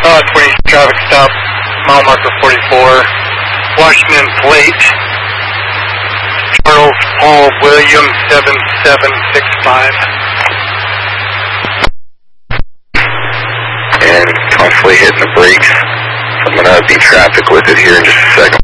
20 traffic stop, mile marker 44, Washington Plate, Charles Paul William 7765. And constantly hitting the brakes. I'm going to be traffic with it here in just a second.